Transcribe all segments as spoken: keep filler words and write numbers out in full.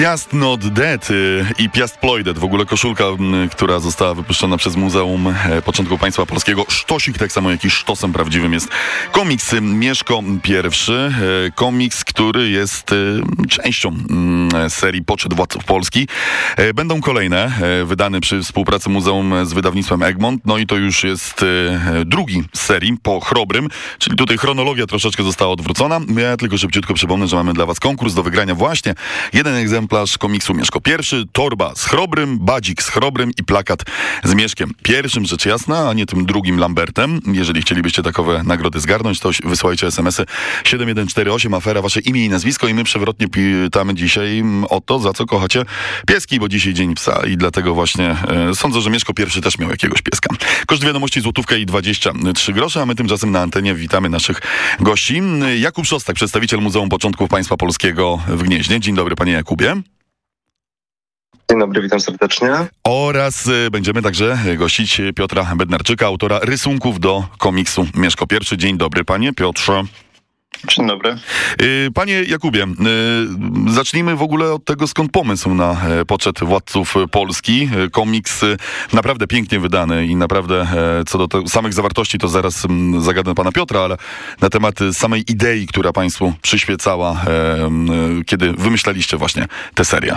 Piast Not Dead i Piast Ploidet, w ogóle koszulka, która została wypuszczona przez Muzeum Początku Państwa Polskiego. Sztosik, tak samo jak i sztosem prawdziwym, jest komiks Mieszko Pierwszy. Komiks, który jest częścią serii Poczet Władców Polski. Będą kolejne, wydane przy współpracy muzeum z wydawnictwem Egmont. No i to już jest drugi z serii po Chrobrym, czyli tutaj chronologia troszeczkę została odwrócona. Ja tylko szybciutko przypomnę, że mamy dla Was konkurs do wygrania właśnie jeden egzemplarz komiksu Mieszko Pierwszy, torba z Chrobrym, badzik z Chrobrym i plakat z Mieszkiem Pierwszym, rzecz jasna, a nie tym drugim Lambertem. Jeżeli chcielibyście takowe nagrody zgarnąć, to wysyłajcie es em esy siedem jeden cztery osiem, afera, wasze imię i nazwisko i my przewrotnie pytamy dzisiaj o to, za co kochacie pieski, bo dzisiaj dzień psa i dlatego właśnie e, sądzę, że Mieszko Pierwszy też miał jakiegoś pieska. Koszt wiadomości złotówka i dwadzieścia trzy grosze, a my tymczasem na antenie witamy naszych gości. Jakub Szostak, przedstawiciel Muzeum Początków Państwa Polskiego w Gnieźnie. Dzień dobry, panie Jakubie. Dzień dobry, witam serdecznie. Oraz będziemy także gościć Piotra Bednarczyka, autora rysunków do komiksu Mieszko Pierwszy. Dzień dobry, panie Piotrze. Dzień dobry. Panie Jakubie, zacznijmy w ogóle od tego, skąd pomysł na Poczet Władców Polski. Komiks naprawdę pięknie wydany i naprawdę co do te, samych zawartości to zaraz zagadnę pana Piotra, ale na temat samej idei, która państwu przyświecała, kiedy wymyślaliście właśnie tę serię.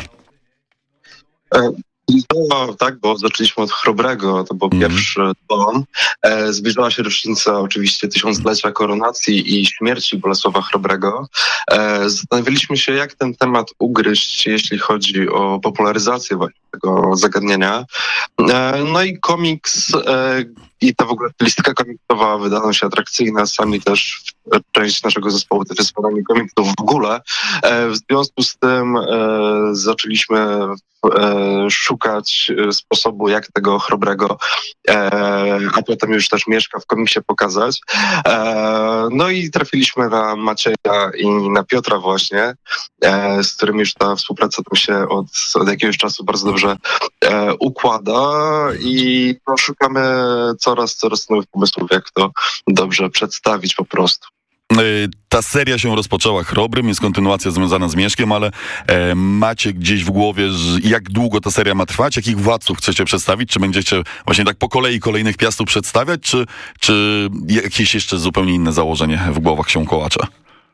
No, tak, bo zaczęliśmy od Chrobrego, to był mm. pierwszy tom. E, zbliżała się rocznica oczywiście tysiąclecia koronacji i śmierci Bolesława Chrobrego. E, zastanawialiśmy się, jak ten temat ugryźć, jeśli chodzi o popularyzację właśnie tego zagadnienia. E, no i komiks e, i ta w ogóle stylistyka komiksowa wydała się atrakcyjna. Sami też część naszego zespołu też jest fanami komiksów w ogóle. E, w związku z tym e, zaczęliśmy e, szukać sposobu, jak tego Chrobrego, e, a potem już też Mieszka w komiksie pokazać. E, no i trafiliśmy na Macieja i na Piotra właśnie, e, z którym już ta współpraca tam się od, od jakiegoś czasu bardzo dobrze e, układa i no, szukamy coraz, coraz nowych pomysłów, jak to dobrze przedstawić po prostu. Ta seria się rozpoczęła Chrobrym, jest kontynuacja związana z Mieszkiem, ale e, macie gdzieś w głowie, że jak długo ta seria ma trwać? Jakich władców chcecie przedstawić? Czy będziecie właśnie tak po kolei kolejnych piastów przedstawiać, czy, czy jakieś jeszcze zupełnie inne założenie w głowach się kołacze?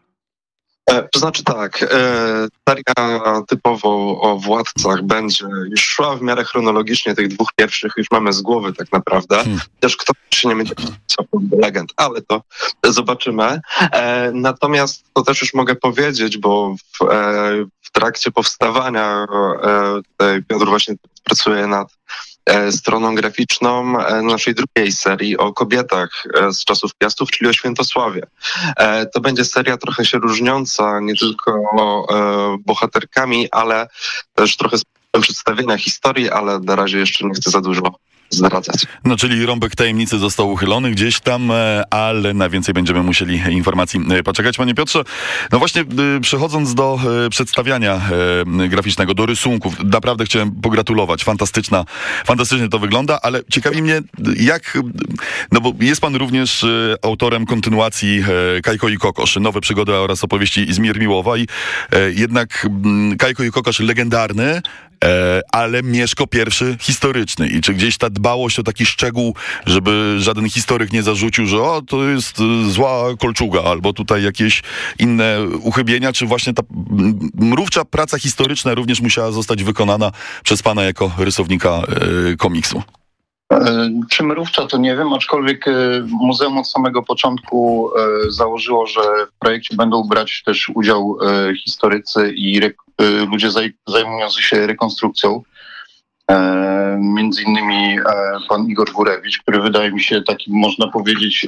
To znaczy tak, e, seria typowo o władcach będzie już szła w miarę chronologicznie, tych dwóch pierwszych już mamy z głowy tak naprawdę. Hmm. Też kto się nie będzie legend, ale to zobaczymy. E, natomiast to też już mogę powiedzieć, bo w, e, w trakcie powstawania e, Piotr właśnie pracuje nad stroną graficzną naszej drugiej serii o kobietach z czasów piastów, czyli o Świętosławie. To będzie seria trochę się różniąca, nie tylko bohaterkami, ale też trochę sposobem przedstawienia historii, ale na razie jeszcze nie chcę za dużo zdradzać. No, czyli rąbek tajemnicy został uchylony gdzieś tam, ale na więcej będziemy musieli informacji poczekać. Panie Piotrze, no właśnie przechodząc do przedstawiania graficznego, do rysunków, naprawdę chciałem pogratulować. Fantastyczna, fantastycznie to wygląda, ale ciekawi mnie, jak, no bo jest pan również autorem kontynuacji Kajko i Kokosz, nowe przygody oraz opowieści z Miermiłowa i jednak Kajko i Kokosz legendarny, ale Mieszko Pierwszy historyczny. I czy gdzieś ta dbałość o taki szczegół, żeby żaden historyk nie zarzucił, że o, to jest zła kolczuga, albo tutaj jakieś inne uchybienia, czy właśnie ta mrówcza praca historyczna również musiała zostać wykonana przez pana jako rysownika y, komiksu? Czy mrówcza, to nie wiem, aczkolwiek muzeum od samego początku założyło, że w projekcie będą brać też udział historycy i ludzie zajmujący się rekonstrukcją. Między innymi pan Igor Górewicz, który wydaje mi się takim, można powiedzieć,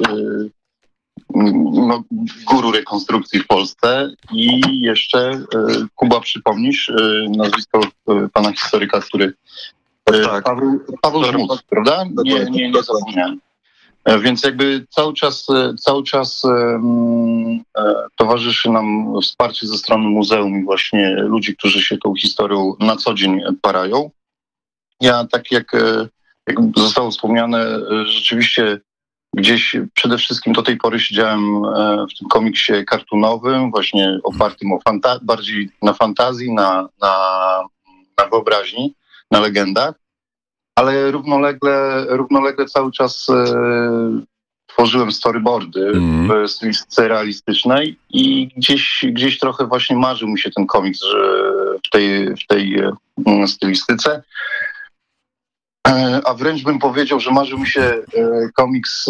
no, guru rekonstrukcji w Polsce, i jeszcze Kuba, przypomnisz nazwisko pana historyka, który Tak. Paweł, Paweł Żmud, prawda? Nie, nie, nie zapomniałem. Więc jakby cały czas, cały czas um, towarzyszy nam wsparcie ze strony muzeum i właśnie ludzi, którzy się tą historią na co dzień parają. Ja, tak jak, jak zostało wspomniane, rzeczywiście Gdzieś przede wszystkim do tej pory siedziałem w tym komiksie cartoonowym, właśnie opartym o fanta- bardziej na fantazji, na, na, na wyobraźni, na legendach, ale równolegle, równolegle cały czas e, tworzyłem storyboardy mm. w stylistyce realistycznej i gdzieś, gdzieś trochę właśnie marzył mi się ten komiks że w tej, w tej e, stylistyce. A wręcz bym powiedział, że marzył mi się komiks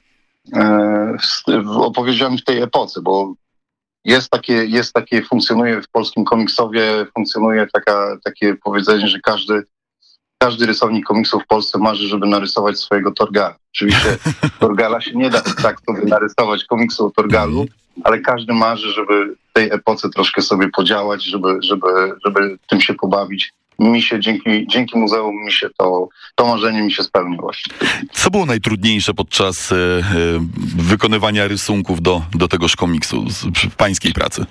opowiedziany w tej epoce, bo jest takie, jest takie, funkcjonuje w polskim komiksowie, funkcjonuje taka, takie powiedzenie, że każdy, każdy rysownik komiksów w Polsce marzy, żeby narysować swojego Torgala. Oczywiście Torgala się nie da tak sobie narysować komiksu o Torgalu, ale każdy marzy, żeby w tej epoce troszkę sobie podziałać, żeby, żeby, żeby tym się pobawić. Mi się dzięki, dzięki muzeum mi się to, to marzenie mi się spełniło. Co było najtrudniejsze podczas e, e, wykonywania rysunków do, do tegoż komiksu w pańskiej pracy?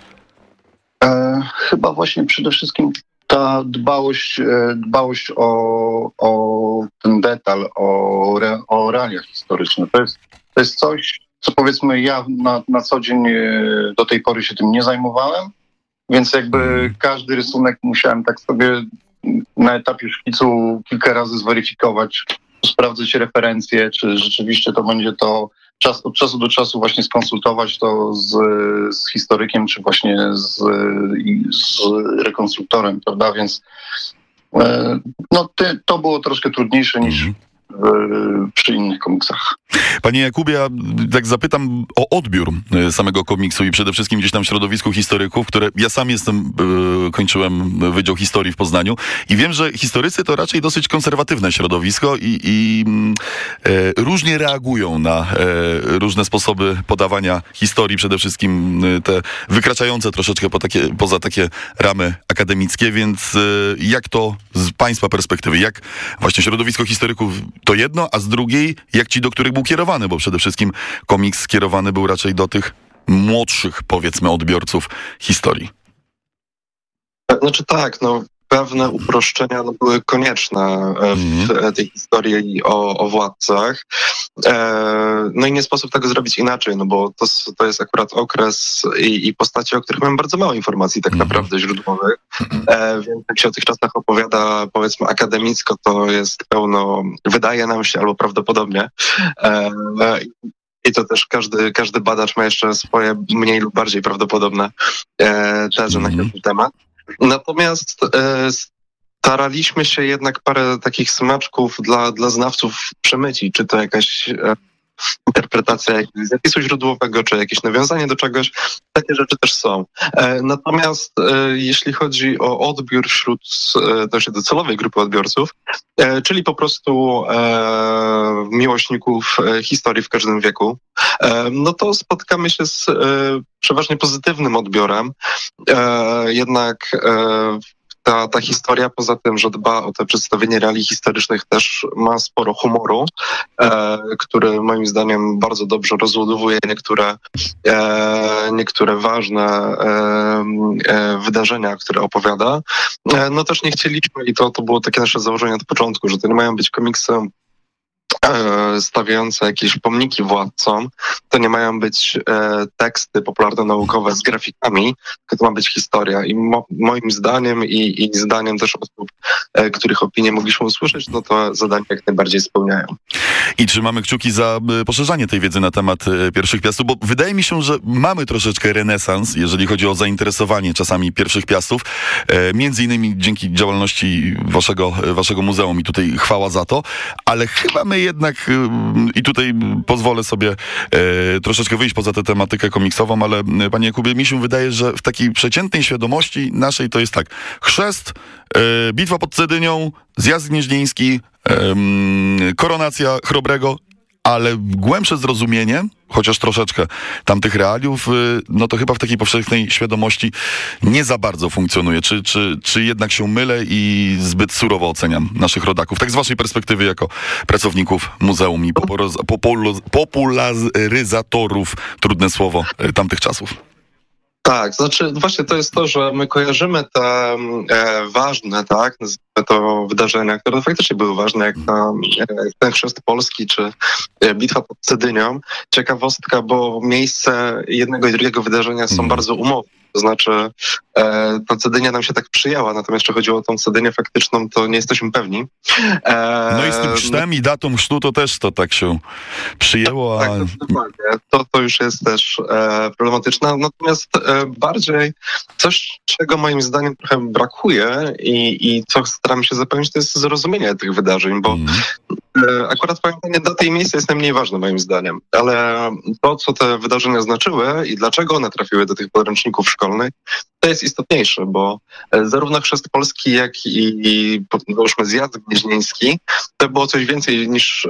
E, chyba właśnie przede wszystkim ta dbałość, e, dbałość o, o ten detal, o, re, o realia historyczne. To jest, to jest coś, co powiedzmy ja na, na co dzień e, do tej pory się tym nie zajmowałem, więc jakby każdy rysunek musiałem tak sobie na etapie szkicu kilka razy zweryfikować, sprawdzać referencje, czy rzeczywiście to będzie to czas, od czasu do czasu właśnie skonsultować to z, z historykiem, czy właśnie z, z rekonstruktorem, prawda? Więc no, ty, to było troszkę trudniejsze niż w, przy innych komiksach. Panie Jakubie, ja tak zapytam o odbiór samego komiksu i przede wszystkim gdzieś tam w środowisku historyków, które ja sam jestem, e, kończyłem Wydział Historii w Poznaniu i wiem, że historycy to raczej dosyć konserwatywne środowisko i, i e, różnie reagują na e, różne sposoby podawania historii, przede wszystkim te wykraczające troszeczkę po takie, poza takie ramy akademickie, więc e, jak to z państwa perspektywy, jak właśnie środowisko historyków to jedno, a z drugiej, jak ci, do których był kierowany, bo przede wszystkim komiks skierowany był raczej do tych młodszych, powiedzmy, odbiorców historii. Znaczy tak, no pewne uproszczenia no, były konieczne w mm. tej historii o, o władcach. E, no i nie sposób tego zrobić inaczej, no bo to, to jest akurat okres i, i postacie, o których mamy bardzo mało informacji tak mm. naprawdę źródłowych. E, więc jak się o tych czasach opowiada, powiedzmy, akademicko, to jest pełno, wydaje nam się, albo prawdopodobnie. E, I to też każdy, każdy badacz ma jeszcze swoje mniej lub bardziej prawdopodobne e, tezy mm. na ten temat. Natomiast e, staraliśmy się jednak parę takich smaczków dla, dla znawców przemycić, czy to jakaś e, interpretacja jakiegoś zapisu źródłowego, czy jakieś nawiązanie do czegoś. Takie rzeczy też są. E, natomiast e, jeśli chodzi o odbiór wśród e, też docelowej grupy odbiorców, e, czyli po prostu e, miłośników e, historii w każdym wieku, e, no to spotkamy się z e, przeważnie pozytywnym odbiorem. E, jednak e, Ta, ta historia, poza tym, że dba o to przedstawienie realizm historycznych, też ma sporo humoru, e, który moim zdaniem bardzo dobrze rozładowuje niektóre, e, niektóre ważne e, e, wydarzenia, które opowiada. E, no też nie chcieliśmy, i to, to było takie nasze założenie od początku, że to nie mają być komiksy stawiające jakieś pomniki władcom, to nie mają być e, teksty popularno-naukowe z grafikami, tylko to ma być historia. I mo, moim zdaniem i, i zdaniem też osób, e, których opinie mogliśmy usłyszeć, no to zadania jak najbardziej spełniają. I trzymamy kciuki za poszerzanie tej wiedzy na temat Pierwszych Piastów, bo wydaje mi się, że mamy troszeczkę renesans, jeżeli chodzi o zainteresowanie czasami Pierwszych Piastów, e, między innymi dzięki działalności waszego, waszego muzeum i tutaj chwała za to, ale chyba my jednak, i tutaj pozwolę sobie e, troszeczkę wyjść poza tę tematykę komiksową, ale panie Jakubie, mi się wydaje, że w takiej przeciętnej świadomości naszej to jest tak. Chrzest, e, bitwa pod Cedynią, zjazd gnieźnieński, e, koronacja Chrobrego, ale głębsze zrozumienie, chociaż troszeczkę tamtych realiów, no to chyba w takiej powszechnej świadomości nie za bardzo funkcjonuje. Czy, czy, czy jednak się mylę i zbyt surowo oceniam naszych rodaków? Tak z waszej perspektywy jako pracowników muzeum i popularyzatorów, trudne słowo, tamtych czasów. Tak, znaczy właśnie to jest to, że my kojarzymy te e, ważne, tak, nazwijmy to wydarzenia, które faktycznie były ważne, jak ta, e, ten chrzest Polski, czy e, bitwa pod Cedynią. Ciekawostka, bo miejsce jednego i drugiego wydarzenia są mm. bardzo umowne. To znaczy e, ta Cedynia nam się tak przyjęła, natomiast jeśli chodziło o tą Cedynię faktyczną, to nie jesteśmy pewni. E, no i z tym chrztem i datą chrztu to też to tak się przyjęło. Tak, a... tak, dokładnie. To, to już jest też e, problematyczne. Natomiast e, bardziej coś, czego moim zdaniem trochę brakuje i, i co staramy się zapewnić, to jest zrozumienie tych wydarzeń, bo mm. e, akurat pamiętanie daty i miejsca jest najmniej ważne moim zdaniem, ale to, co te wydarzenia znaczyły i dlaczego one trafiły do tych podręczników szkolnych, to jest istotniejsze, bo zarówno chrzest Polski, jak i, i powiedzmy zjazd gnieźnieński, to było coś więcej niż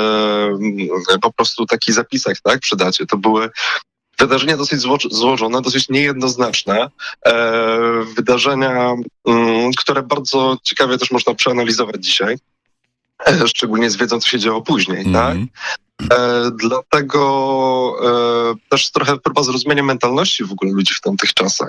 e, po prostu taki zapisek, tak, przy dacie. To były wydarzenia dosyć zło- złożone, dosyć niejednoznaczne, e, wydarzenia, m, które bardzo ciekawie też można przeanalizować dzisiaj, e, szczególnie z wiedzą, co się działo później, mm. tak? E, dlatego e, też trochę próba zrozumienia mentalności w ogóle ludzi w tamtych czasach.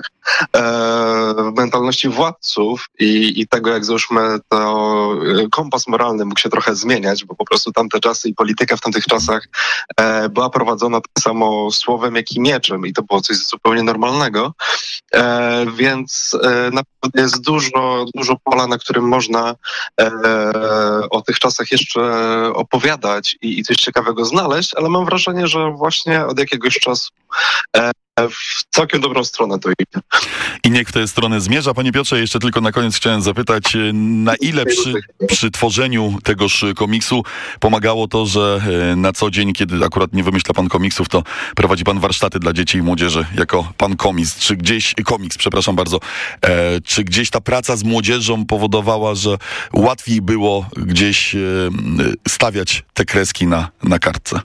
E, mentalności władców i, i tego, jak załóżmy to kompas moralny mógł się trochę zmieniać, bo po prostu tamte czasy i polityka w tamtych czasach e, była prowadzona tak samo słowem, jak i mieczem i to było coś zupełnie normalnego. E, więc e, naprawdę jest dużo, dużo pola, na którym można e, o tych czasach jeszcze opowiadać i, i coś ciekawego znaleźć, ale mam wrażenie, że właśnie od jakiegoś czasu e, w całkiem dobrą stronę to idzie. I niech w tę stronę zmierza. Panie Piotrze, jeszcze tylko na koniec chciałem zapytać, na ile przy, przy tworzeniu tegoż komiksu pomagało to, że na co dzień, kiedy akurat nie wymyśla pan komiksów, to prowadzi pan warsztaty dla dzieci i młodzieży jako pan komiks, czy gdzieś, komiks, przepraszam bardzo, e, czy gdzieś ta praca z młodzieżą powodowała, że łatwiej było gdzieś e, stawiać te kreski na, na kartce?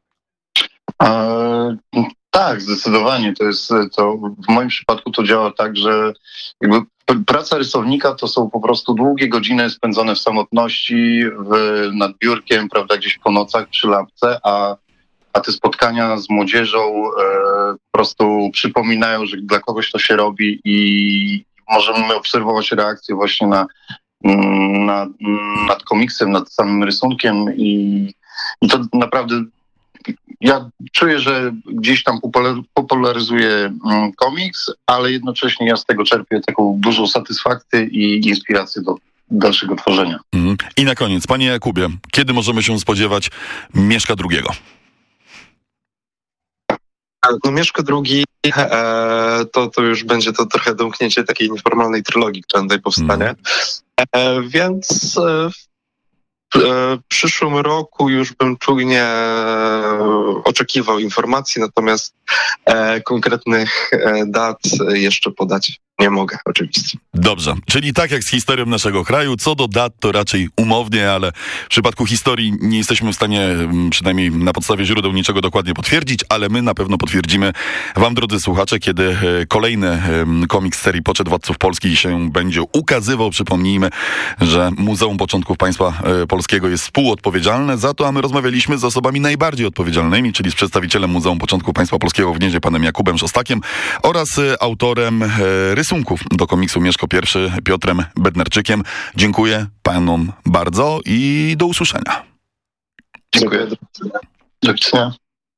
E, tak, zdecydowanie. To jest to w moim przypadku to działa tak, że jakby praca rysownika to są po prostu długie godziny spędzone w samotności, w, nad biurkiem, prawda, gdzieś po nocach przy lampce, a, a te spotkania z młodzieżą e, po prostu przypominają, że dla kogoś to się robi i możemy obserwować reakcję właśnie na, na, nad komiksem, nad samym rysunkiem i, i to naprawdę ja czuję, że gdzieś tam popularyzuję komiks, ale jednocześnie ja z tego czerpię taką dużą satysfakcję i inspirację do dalszego tworzenia. Mm. I na koniec, panie Jakubie, kiedy możemy się spodziewać Mieszka drugiego? No, Mieszko drugi e, to, to już będzie to trochę domknięcie takiej nieformalnej trylogii, która tutaj powstanie. Mm. E, więc e, w przyszłym roku już bym czujnie oczekiwał informacji, natomiast e, konkretnych e, dat jeszcze podać nie mogę, oczywiście. Dobrze, czyli tak jak z historią naszego kraju, co do dat to raczej umownie, ale w przypadku historii nie jesteśmy w stanie, przynajmniej na podstawie źródeł, niczego dokładnie potwierdzić, ale my na pewno potwierdzimy wam, drodzy słuchacze, kiedy kolejny komiks serii Poczet Władców Polski się będzie ukazywał. Przypomnijmy, że Muzeum Początków Państwa Polskiego jest współodpowiedzialne za to, a my rozmawialiśmy z osobami najbardziej odpowiedzialnymi, czyli z przedstawicielem Muzeum Początków Państwa Polskiego w Gnieźnie, panem Jakubem Szostakiem oraz autorem rysunków do komiksu Mieszko pierwszy, Piotrem Bednarczykiem. Dziękuję panom bardzo i do usłyszenia. Dziękuję. Do widzenia.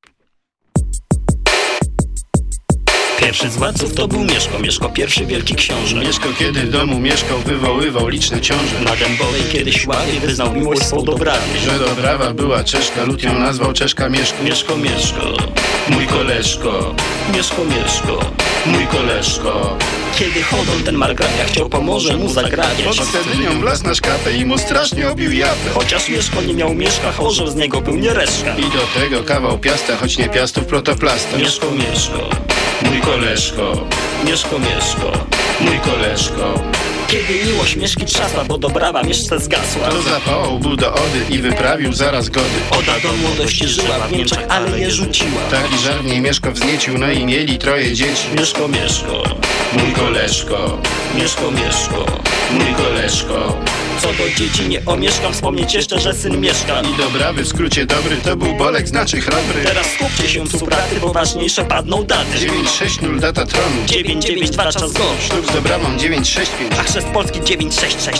Pierwszy z władców to był Mieszko, Mieszko pierwszy wielki książę. Mieszko kiedy w domu mieszkał, wywoływał liczne ciąże. Na Dębowej kiedyś ławie wyznał miłość swą Dobrawie. Że Dobrawa była Czeszka, lud ją nazwał Czeszka Mieszko. Mieszko, Mieszko, mój koleżko. Mieszko, Mieszko, mój koleżko. Kiedy Hodol ten margrabia chciał pomoże mu zagrabiać. Pod Cedynią wlazł na szkapę i mu strasznie obił japę. Chociaż Mieszko nie miał mieszka, chorzeł z niego był nie reszka. I do tego kawał piasta, choć nie piastów protoplasta. Mieszko, Mieszko, mój koleżko. Mieszko, Mieszko, mój koleżko. Kiedy miłość Mieszki trzasła, bo Dobrawa Mieszce zgasła, to zapałał był do Ody i wyprawił zaraz gody. Oda do młodości żyła w Niemczech, ale je rzuciła. Taki żar w niej Mieszko wzniecił, no i mieli troje dzieci. Mieszko, Mieszko, mój koleżko. Mieszko, Mieszko, mój koleżko. Co do dzieci nie omieszkam wspomnieć jeszcze, że syn mieszka. I dobrawy, w skrócie dobry, to był Bolek, znaczy chrobry. Teraz skupcie się supraty, bo ważniejsze padną daty. dziewięć sześć nul data tronu. dziewięć dziewięć dwa czas go. Ślub z dobramą dziewięć sześć pięć. A chrzest Polski dziewięć sześć sześć.